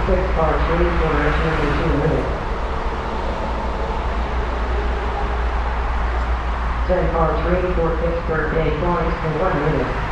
6 car 3 for Richmond 2 minutes. 10 car 3 for Pittsburgh 8 points for 1 minute.